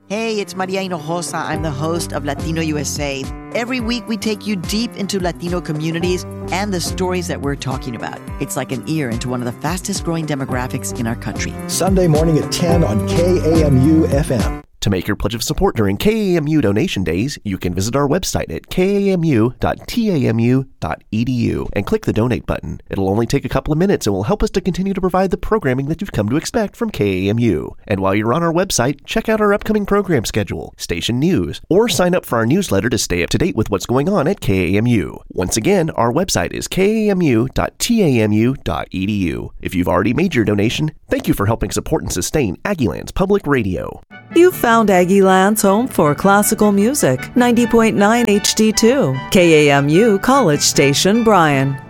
Hey, it's Maria Hinojosa. I'm the host of Latino USA. Every week, we take you deep into Latino communities and the stories that we're talking about. It's like an ear into one of the fastest growing demographics in our country. Sunday morning at 10 on KAMU FM. To make your pledge of support during KAMU donation days, you can visit our website at kamu.tamu.edu and click the donate button. It'll only take a couple of minutes and will help us to continue to provide the programming that you've come to expect from KAMU. And while you're on our website, check out our upcoming program schedule, station news, or sign up for our newsletter to stay up to date with what's going on at KAMU. Once again, our website is kamu.tamu.edu. If you've already made your donation, thank you for helping support and sustain Aggieland's Public Radio. You found Aggieland's home for classical music, 90.9 HD2, KAMU College Station, Bryan.